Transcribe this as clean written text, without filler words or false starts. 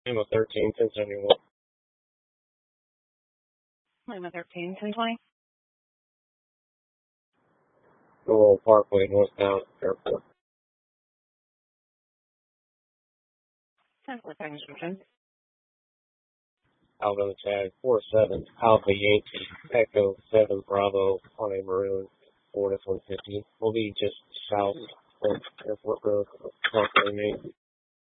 Lima 13, 1071. Lima 13, 1020. Laurel Parkway, northbound airport. 10-4 times return. Alabama tag 47, Alpha Yankee, Echo 7 Bravo on a maroon Ford F-150. We'll be just south of Airport Road, Parkway, Maine.